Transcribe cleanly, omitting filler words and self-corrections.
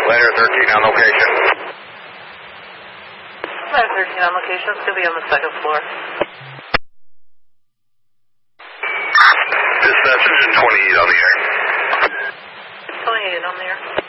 Ladder 13 on location. Ladder 13 on location. It's going to be on the second floor. Dispatch engine 28 on the air. 28 on the air.